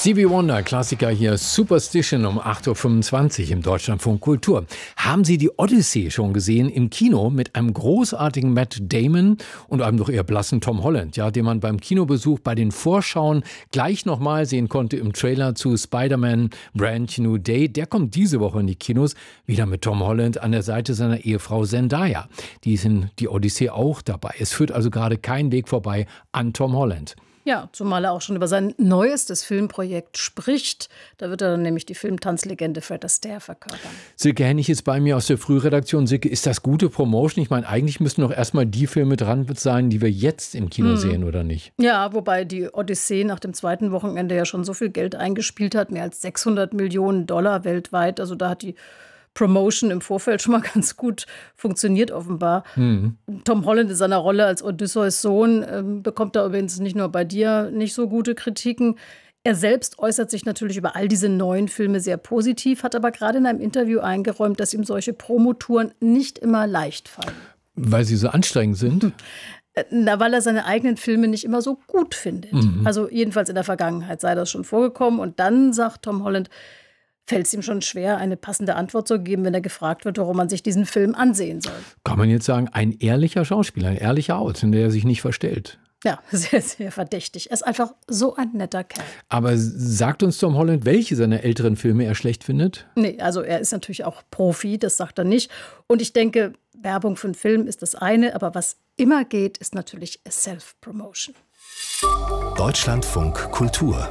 Stevie Wonder, Klassiker hier, Superstition um 8.25 Uhr im Deutschlandfunk Kultur. Haben Sie die Odyssee schon gesehen im Kino mit einem großartigen Matt Damon und einem doch eher blassen Tom Holland, ja, den man beim Kinobesuch bei den Vorschauen gleich nochmal sehen konnte im Trailer zu Spider-Man Brand New Day. Der kommt diese Woche in die Kinos, wieder mit Tom Holland an der Seite seiner Ehefrau Zendaya. Die ist in die Odyssee auch dabei. Es führt also gerade kein Weg vorbei an Tom Holland. Ja, zumal er auch schon über sein neuestes Filmprojekt spricht. Da wird er dann nämlich die Filmtanzlegende Fred Astaire verkörpern. Silke Hennig ist bei mir aus der Frühredaktion. Silke, ist das gute Promotion? Ich meine, eigentlich müssten doch erstmal die Filme dran sein, die wir jetzt im Kino sehen, oder nicht? Ja, wobei die Odyssee nach dem zweiten Wochenende ja schon so viel Geld eingespielt hat, mehr als 600 Millionen Dollar weltweit. Also da hat die Promotion im Vorfeld schon mal ganz gut funktioniert offenbar. Tom Holland in seiner Rolle als Odysseus Sohn bekommt da übrigens nicht nur bei dir nicht so gute Kritiken. Er selbst äußert sich natürlich über all diese neuen Filme sehr positiv, hat aber gerade in einem Interview eingeräumt, dass ihm solche Promotouren nicht immer leicht fallen. Weil sie so anstrengend sind? Na, weil er seine eigenen Filme nicht immer so gut findet. Also jedenfalls in der Vergangenheit sei das schon vorgekommen. Und dann sagt Tom Holland, fällt es ihm schon schwer, eine passende Antwort zu geben, wenn er gefragt wird, warum man sich diesen Film ansehen soll. Kann man jetzt sagen, ein ehrlicher Schauspieler, ein ehrlicher Out, in der er sich nicht verstellt. Ja, sehr, sehr verdächtig. Er ist einfach so ein netter Kerl. Aber sagt uns Tom Holland, welche seiner älteren Filme er schlecht findet? Nee, also er ist natürlich auch Profi, das sagt er nicht. Und ich denke, Werbung für einen Film ist das eine, aber was immer geht, ist natürlich Self-Promotion. Deutschlandfunk Kultur.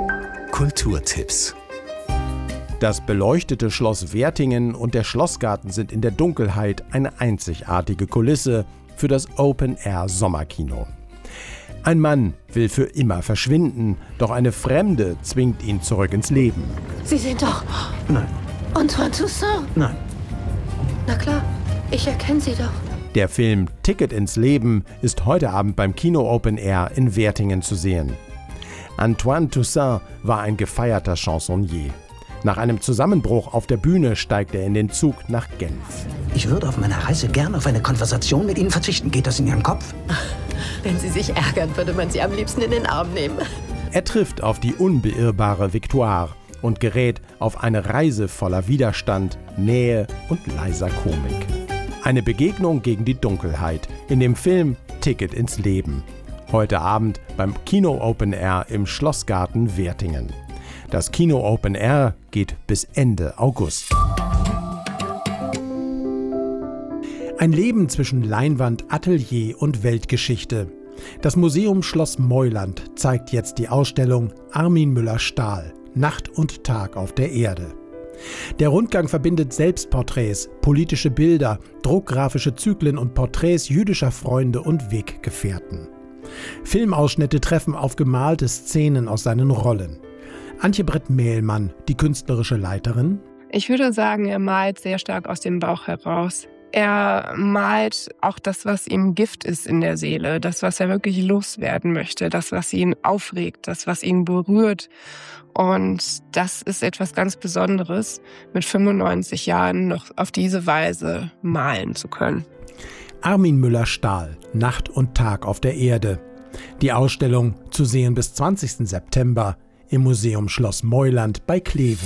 Kulturtipps. Das beleuchtete Schloss Wertingen und der Schlossgarten sind in der Dunkelheit eine einzigartige Kulisse für das Open-Air-Sommerkino. Ein Mann will für immer verschwinden, doch eine Fremde zwingt ihn zurück ins Leben. Sie sind doch... Nein. Antoine Toussaint. Nein. Na klar, ich erkenne Sie doch. Der Film Ticket ins Leben ist heute Abend beim Kino Open Air in Wertingen zu sehen. Antoine Toussaint war ein gefeierter Chansonnier. Nach einem Zusammenbruch auf der Bühne steigt er in den Zug nach Genf. Ich würde auf meiner Reise gern auf eine Konversation mit Ihnen verzichten. Geht das in Ihren Kopf? Wenn Sie sich ärgern, würde man Sie am liebsten in den Arm nehmen. Er trifft auf die unbeirrbare Victoire und gerät auf eine Reise voller Widerstand, Nähe und leiser Komik. Eine Begegnung gegen die Dunkelheit in dem Film Ticket ins Leben. Heute Abend beim Kino Open Air im Schlossgarten Wertingen. Das Kino Open Air geht bis Ende August. Ein Leben zwischen Leinwand, Atelier und Weltgeschichte. Das Museum Schloss Meuland zeigt jetzt die Ausstellung Armin Müller-Stahl, Nacht und Tag auf der Erde. Der Rundgang verbindet Selbstporträts, politische Bilder, druckgrafische Zyklen und Porträts jüdischer Freunde und Weggefährten. Filmausschnitte treffen auf gemalte Szenen aus seinen Rollen. Antje Brett-Mehlmann, die künstlerische Leiterin. Ich würde sagen, er malt sehr stark aus dem Bauch heraus. Er malt auch das, was ihm Gift ist in der Seele, das, was er wirklich loswerden möchte, das, was ihn aufregt, das, was ihn berührt. Und das ist etwas ganz Besonderes, mit 95 Jahren noch auf diese Weise malen zu können. Armin Müller-Stahl, Nacht und Tag auf der Erde. Die Ausstellung zu sehen bis 20. September im Museum Schloss Meuland bei Kleve.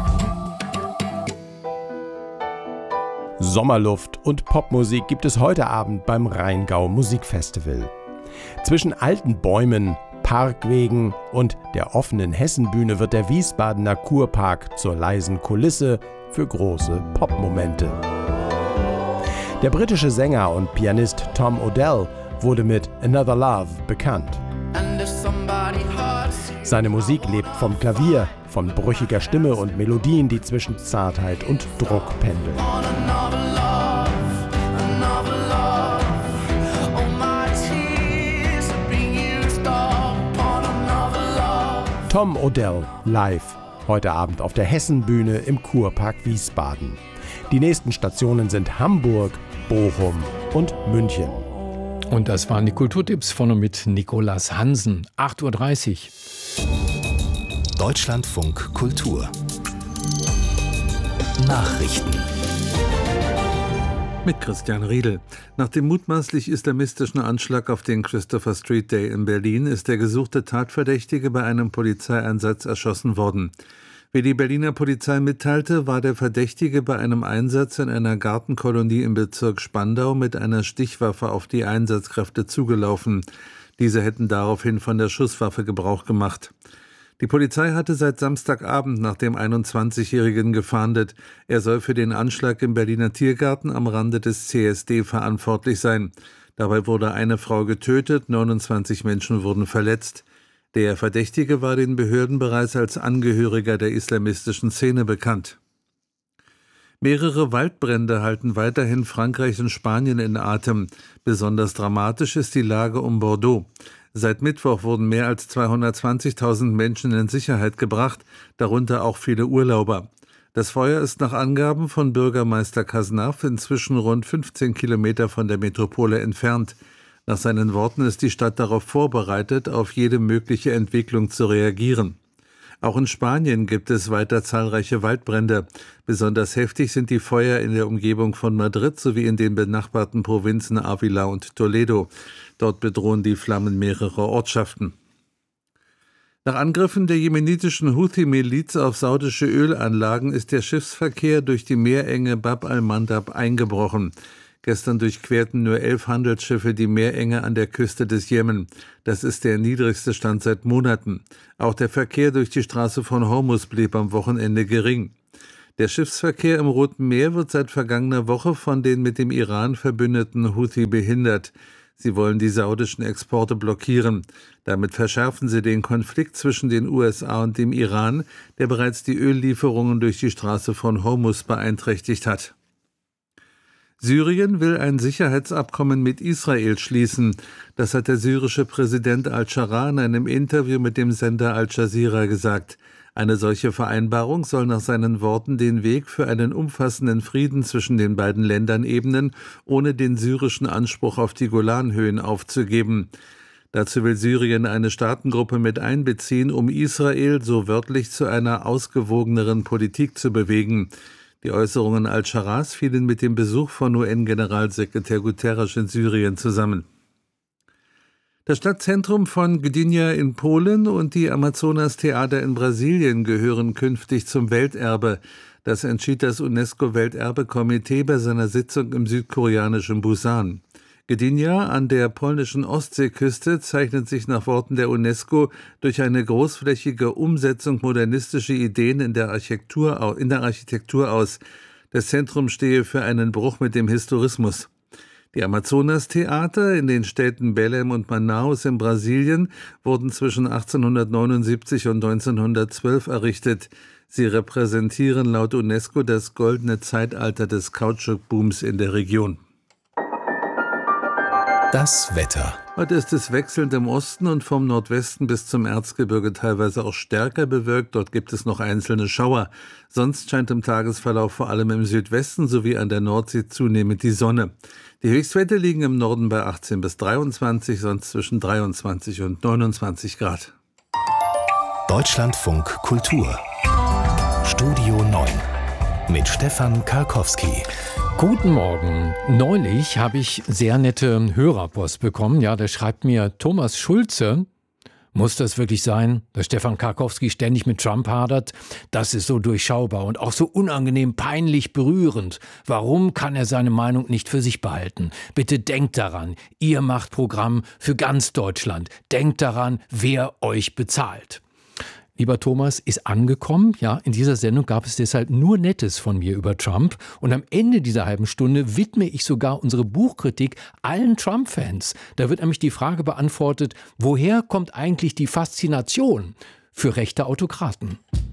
Sommerluft und Popmusik gibt es heute Abend beim Rheingau Musikfestival. Zwischen alten Bäumen, Parkwegen und der offenen Hessenbühne wird der Wiesbadener Kurpark zur leisen Kulisse für große Popmomente. Der britische Sänger und Pianist Tom Odell wurde mit Another Love bekannt. Seine Musik lebt vom Klavier, von brüchiger Stimme und Melodien, die zwischen Zartheit und Druck pendeln. Tom Odell live, heute Abend auf der Hessenbühne im Kurpark Wiesbaden. Die nächsten Stationen sind Hamburg, Bochum und München. Und das waren die Kulturtipps von und mit Nicolas Hansen. 8.30 Uhr. Deutschlandfunk Kultur. Nachrichten. Mit Christian Riedel. Nach dem mutmaßlich islamistischen Anschlag auf den Christopher Street Day in Berlin ist der gesuchte Tatverdächtige bei einem Polizeieinsatz erschossen worden. Wie die Berliner Polizei mitteilte, war der Verdächtige bei einem Einsatz in einer Gartenkolonie im Bezirk Spandau mit einer Stichwaffe auf die Einsatzkräfte zugelaufen. Diese hätten daraufhin von der Schusswaffe Gebrauch gemacht. Die Polizei hatte seit Samstagabend nach dem 21-Jährigen gefahndet. Er soll für den Anschlag im Berliner Tiergarten am Rande des CSD verantwortlich sein. Dabei wurde eine Frau getötet, 29 Menschen wurden verletzt. Der Verdächtige war den Behörden bereits als Angehöriger der islamistischen Szene bekannt. Mehrere Waldbrände halten weiterhin Frankreich und Spanien in Atem. Besonders dramatisch ist die Lage um Bordeaux. Seit Mittwoch wurden mehr als 220.000 Menschen in Sicherheit gebracht, darunter auch viele Urlauber. Das Feuer ist nach Angaben von Bürgermeister Cazenave inzwischen rund 15 Kilometer von der Metropole entfernt. Nach seinen Worten ist die Stadt darauf vorbereitet, auf jede mögliche Entwicklung zu reagieren. Auch in Spanien gibt es weiter zahlreiche Waldbrände. Besonders heftig sind die Feuer in der Umgebung von Madrid sowie in den benachbarten Provinzen Ávila und Toledo. Dort bedrohen die Flammen mehrere Ortschaften. Nach Angriffen der jemenitischen Houthi-Miliz auf saudische Ölanlagen ist der Schiffsverkehr durch die Meerenge Bab al-Mandab eingebrochen. Gestern durchquerten nur 11 Handelsschiffe die Meerenge an der Küste des Jemen. Das ist der niedrigste Stand seit Monaten. Auch der Verkehr durch die Straße von Hormuz blieb am Wochenende gering. Der Schiffsverkehr im Roten Meer wird seit vergangener Woche von den mit dem Iran verbündeten Houthi behindert. Sie wollen die saudischen Exporte blockieren. Damit verschärfen sie den Konflikt zwischen den USA und dem Iran, der bereits die Öllieferungen durch die Straße von Hormuz beeinträchtigt hat. Syrien will ein Sicherheitsabkommen mit Israel schließen. Das hat der syrische Präsident al-Scharra in einem Interview mit dem Sender Al Jazeera gesagt. Eine solche Vereinbarung soll nach seinen Worten den Weg für einen umfassenden Frieden zwischen den beiden Ländern ebnen, ohne den syrischen Anspruch auf die Golanhöhen aufzugeben. Dazu will Syrien eine Staatengruppe mit einbeziehen, um Israel so wörtlich zu einer ausgewogeneren Politik zu bewegen. Die Äußerungen al-Scharras fielen mit dem Besuch von UN-Generalsekretär Guterres in Syrien zusammen. Das Stadtzentrum von Gdynia in Polen und die Amazonas-Theater in Brasilien gehören künftig zum Welterbe. Das entschied das UNESCO-Welterbe-Komitee bei seiner Sitzung im südkoreanischen Busan. Gdynia an der polnischen Ostseeküste zeichnet sich nach Worten der UNESCO durch eine großflächige Umsetzung modernistischer Ideen in der Architektur aus. Das Zentrum stehe für einen Bruch mit dem Historismus. Die Amazonas-Theater in den Städten Belém und Manaus in Brasilien wurden zwischen 1879 und 1912 errichtet. Sie repräsentieren laut UNESCO das goldene Zeitalter des Kautschukbooms in der Region. Das Wetter. Heute ist es wechselnd im Osten und vom Nordwesten bis zum Erzgebirge teilweise auch stärker bewölkt. Dort gibt es noch einzelne Schauer. Sonst scheint im Tagesverlauf vor allem im Südwesten sowie an der Nordsee zunehmend die Sonne. Die Höchstwerte liegen im Norden bei 18 bis 23, sonst zwischen 23 und 29 Grad. Deutschlandfunk Kultur. Studio 9 mit Stefan Karkowski. Guten Morgen. Neulich habe ich sehr nette Hörerpost bekommen. Ja, da schreibt mir Thomas Schulze. Muss das wirklich sein, dass Stefan Karkowski ständig mit Trump hadert? Das ist so durchschaubar und auch so unangenehm peinlich berührend. Warum kann er seine Meinung nicht für sich behalten? Bitte denkt daran, ihr macht Programm für ganz Deutschland. Denkt daran, wer euch bezahlt. Lieber Thomas, ist angekommen. Ja, in dieser Sendung gab es deshalb nur Nettes von mir über Trump. Und am Ende dieser halben Stunde widme ich sogar unsere Buchkritik allen Trump-Fans. Da wird nämlich die Frage beantwortet, woher kommt eigentlich die Faszination für rechte Autokraten?